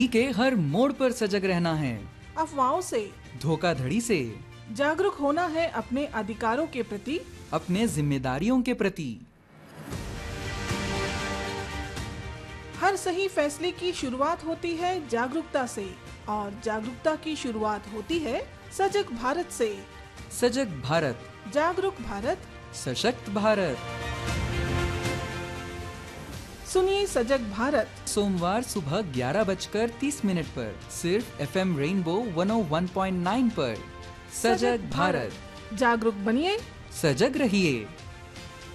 के हर मोड़ पर सजग रहना है, अफवाहों से, धोखाधड़ी से, जागरूक होना है अपने अधिकारों के प्रति, अपने जिम्मेदारियों के प्रति। हर सही फैसले की शुरुआत होती है जागरूकता से और जागरूकता की शुरुआत होती है सजग भारत से। सजग भारत, जागरूक भारत, सशक्त भारत। सुनिए सजग भारत सोमवार सुबह 11:30 पर सिर्फ FM रेनबो 101.9 पर। सजग भारत, जागरूक बनिए, सजग रहिए।